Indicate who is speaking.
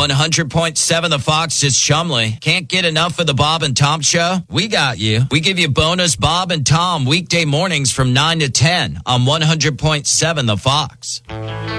Speaker 1: 100.7 The Fox is Chumley. Can't get enough of the Bob and Tom Show? We got you. We give you bonus Bob and Tom weekday mornings from 9 to 10 on 100.7 The Fox.